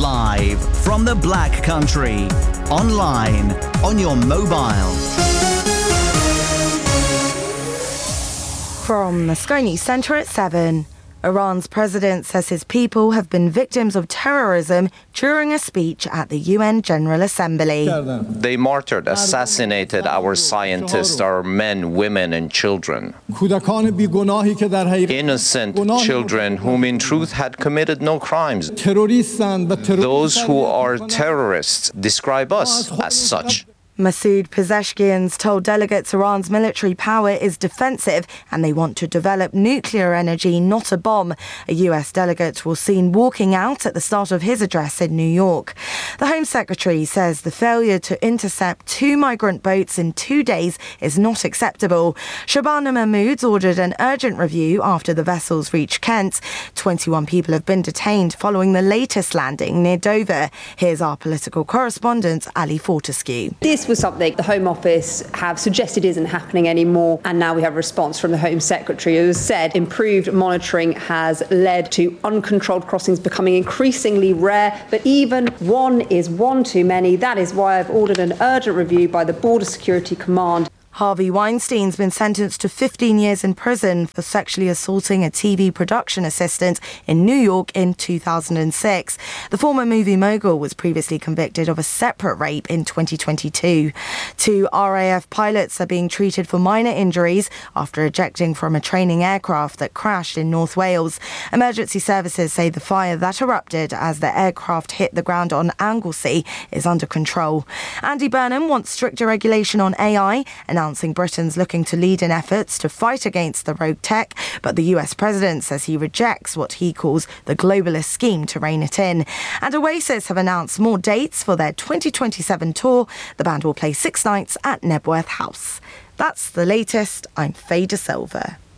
Live from the Black Country. Online, on your mobile. From the Sky News Centre at 7. Iran's president says his people have been victims of terrorism during a speech at the UN General Assembly. They martyred, assassinated our scientists, our men, women and children. Innocent children whom in truth had committed no crimes. Those who are terrorists describe us as such. Masoud Pezeshkian told delegates Iran's military power is defensive and they want to develop nuclear energy, not a bomb. A US delegate was seen walking out at the start of his address in New York. The Home Secretary says the failure to intercept 2 migrant boats in 2 days is not acceptable. Shabana Mahmood's ordered an urgent review after the vessels reached Kent. 21 people have been detained following the latest landing near Dover. Here's our political correspondent, Ali Fortescue. This was something the Home Office have suggested isn't happening anymore, and now we have a response from the Home Secretary who has said improved monitoring has led to uncontrolled crossings becoming increasingly rare, but even one is one too many. That is why I've ordered an urgent review by the Border Security Command. Harvey Weinstein's been sentenced to 15 years in prison for sexually assaulting a TV production assistant in New York in 2006. The former movie mogul was previously convicted of a separate rape in 2022. 2 RAF pilots are being treated for minor injuries after ejecting from a training aircraft that crashed in North Wales. Emergency services say the fire that erupted as the aircraft hit the ground on Anglesey is under control. Andy Burnham wants stricter regulation on AI, announcing Britain's looking to lead in efforts to fight against the rogue tech, but the US president says he rejects what he calls the globalist scheme to rein it in. And Oasis have announced more dates for their 2027 tour. The band will play 6 nights at Nebworth House. That's the latest. I'm Faye De Silva.